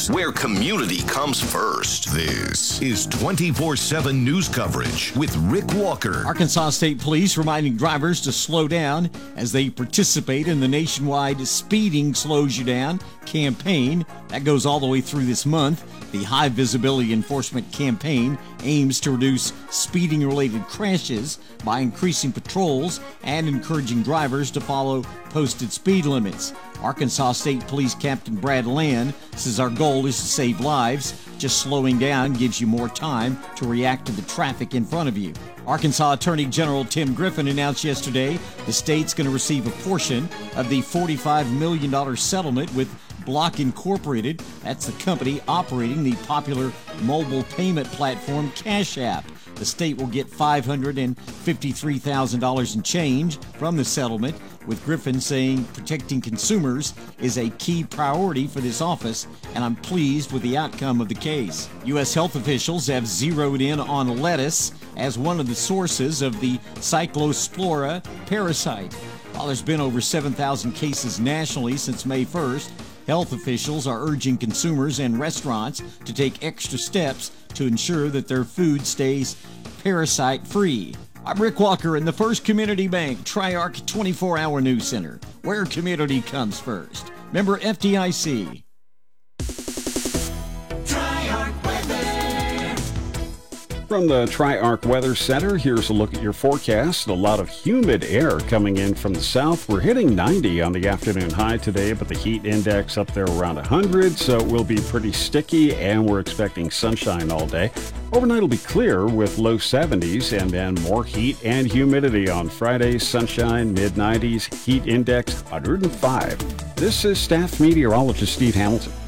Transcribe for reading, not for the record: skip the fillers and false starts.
News, where community comes first. This is 24/7 news coverage with Rick Walker. Arkansas State Police reminding drivers to slow down as they participate in the nationwide Speeding Slows You Down campaign. That goes all the way through this month. The High Visibility Enforcement Campaign aims to reduce speeding-related crashes by increasing patrols and encouraging drivers to follow posted speed limits. Arkansas State Police Captain Brad Land says our goal is to save lives. Just slowing down gives you more time to react to the traffic in front of you. Arkansas Attorney General Tim Griffin announced yesterday the state's going to receive a portion of the $45 million settlement with Block Incorporated. That's the company operating the popular mobile payment platform Cash App. The state will get $553,000 in change from the settlement, with Griffin saying protecting consumers is a key priority for this office, and I'm pleased with the outcome of the case. U.S. health officials have zeroed in on lettuce as one of the sources of the Cyclospora parasite. While there's been over 7,000 cases nationally since May 1st, health officials are urging consumers and restaurants to take extra steps to ensure that their food stays parasite-free. I'm Rick Walker in the First Community Bank Triarch 24-Hour News Center, where community comes first. Member FDIC. From the Triarch Weather Center, here's a look at your forecast. A lot of humid air coming in from the south. We're hitting 90 on the afternoon high today, but the heat index up there around 100, so it will be pretty sticky, and we're expecting sunshine all day. Overnight will be clear with low 70s, and then more heat and humidity on Friday. Sunshine, mid-90s, heat index 105. This is staff meteorologist Steve Hamilton.